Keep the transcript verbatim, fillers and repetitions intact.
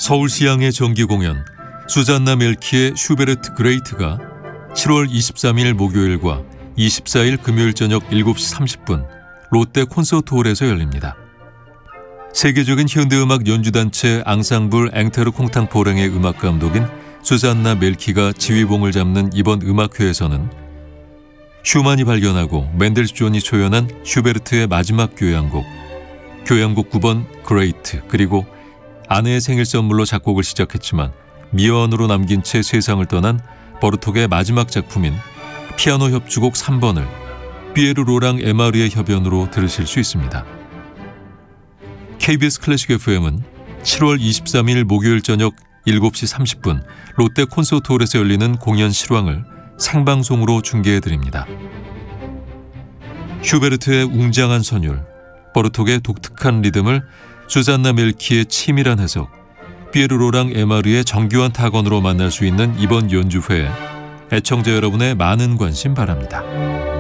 서울시향의 정기공연 수잔나 멜키의 슈베르트 그레이트가 칠월 이십삼일 목요일과 이십사일 금요일 저녁 일곱 시 삼십 분 롯데 콘서트홀에서 열립니다. 세계적인 현대음악 연주단체 앙상블 앵테르 콩탕포랭의 음악 감독인 수잔나 멜키가 지휘봉을 잡는 이번 음악회에서는 슈만이 발견하고 맨델스존이 초연한 슈베르트의 마지막 교향곡, 교향곡 구 번 그레이트, 그리고 아내의 생일 선물로 작곡을 시작했지만 미완으로 남긴 채 세상을 떠난 버르톡의 마지막 작품인 피아노 협주곡 삼 번을 피에르 로랑 에마르의 협연으로 들으실 수 있습니다. 케이비에스 클래식 에프엠은 칠월 이십삼일 목요일 저녁 일곱 시 삼십 분 롯데 콘서트홀에서 열리는 공연 실황을 생방송으로 중계해드립니다. 슈베르트의 웅장한 선율, 버르톡의 독특한 리듬을 수잔나 멜키의 치밀한 해석, 피에르 로랑 에마르의 정교한 타건으로 만날 수 있는 이번 연주회에 애청자 여러분의 많은 관심 바랍니다.